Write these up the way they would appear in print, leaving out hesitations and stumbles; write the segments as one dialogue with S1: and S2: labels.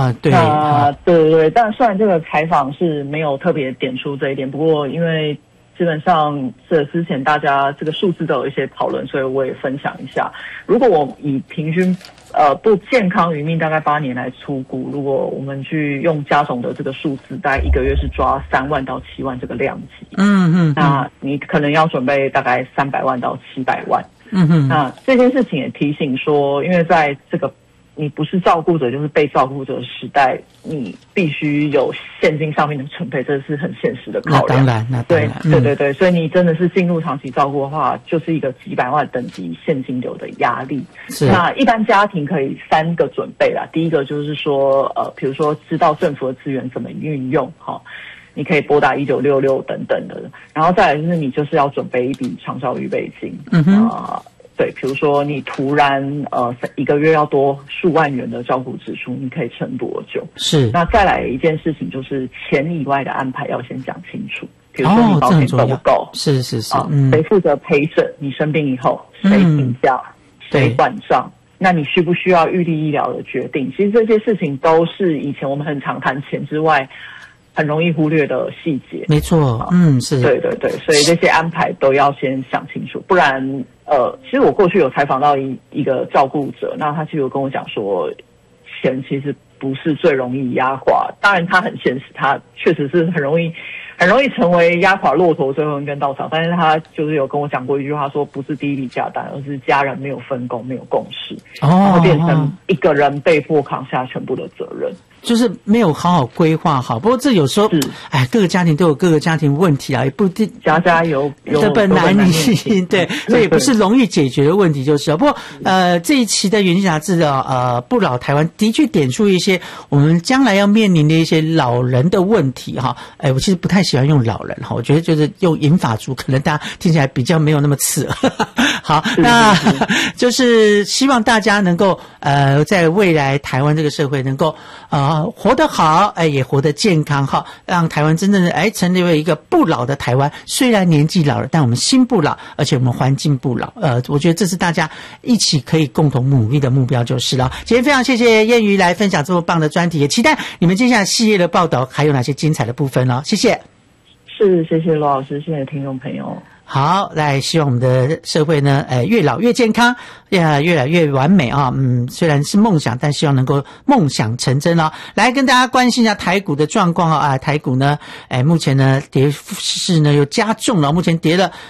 S1: 对
S2: 对，但虽然这个采访是没有特别点出这一点，不过因为基本上这之前大家这个数字都有一些讨论，所以我也分享一下。如果我以平均不健康渔民大概8年来粗估，如果我们去用加总的这个数字，大概1个月是抓3万到7万这个量级。那你可能要准备大概300万到700万。那这件事情也提醒说，因为在这个你不是照顾者就是被照顾者的时代，你必须有现金上面的准备，这是很现实的考量。
S1: 那当然，
S2: 对，所以你真的是进入长期照顾的话，就是一个几百万等级现金流的压力。那一般家庭可以3个准备啦。第一个就是说，比如说知道政府的资源怎么运用，你可以拨打1966等等的。然后再来就是你就是要准备一笔长照预备金。对，比如说你突然1个月要多数万元的照顾支出，你可以撑多久？
S1: 是。
S2: 那再来一件事情就是钱以外的安排要先讲清楚，比如说你保险够不够？
S1: 是。
S2: 谁负责陪诊？你生病以后谁请假？谁管账？那你需不需要预立医疗的决定？其实这些事情都是以前我们很常谈钱之外很容易忽略的细节。
S1: 没错，是。
S2: 对，所以这些安排都要先想清楚，不然其实我过去有采访到一个照顾者，那他其实有跟我讲说，钱其实不是最容易压垮，当然他很现实，他确实是很容易成为压垮骆驼最后一根稻草，但是他就是有跟我讲过一句话，说不是第一笔价单，而是家人没有分工，没有共识，然后变成一个人被迫扛下全部的责任。
S1: 就是没有好好规划好。不过这有时候各个家庭都有各个家庭问题啊，也不一定
S2: 家有
S1: 本难念。对，所以也不是容易解决的问题就是了。不过这一期的《远见》杂志的不老台湾的确点出一些我们将来要面临的一些老人的问题哈。我其实不太喜欢用老人哈，我觉得就是用银发族，可能大家听起来比较没有那么刺耳。好，那就是希望大家能够在未来台湾这个社会能够活得好，也活得健康哈，让台湾真正的成为一个不老的台湾。虽然年纪老了，但我们心不老，而且我们环境不老。我觉得这是大家一起可以共同努力的目标就是了。今天非常谢谢燕瑜来分享这么棒的专题，也期待你们接下来系列的报道还有哪些精彩的部分哦。谢谢。
S2: 是，谢谢罗老师，谢谢听众朋友。
S1: 好，来希望我们的社会呢，越老越健康，越来越完美啊。虽然是梦想，但希望能够梦想成真哦。来跟大家关心一下台股的状况啊。台股呢，目前呢跌势呢又加重了，目前跌了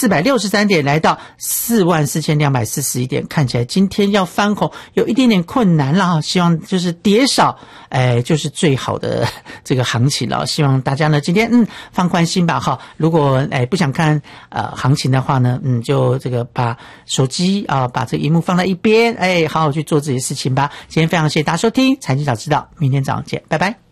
S1: 463点，来到44241点，看起来今天要翻红有一点点困难了。希望就是跌少，就是最好的这个行情了。希望大家呢今天放宽心吧哈。如果不想看行情的话呢，就这个把手机把这个萤幕放在一边，好好去做自己的事情吧。今天非常谢谢大家收听财经早知道，明天早上见，拜拜。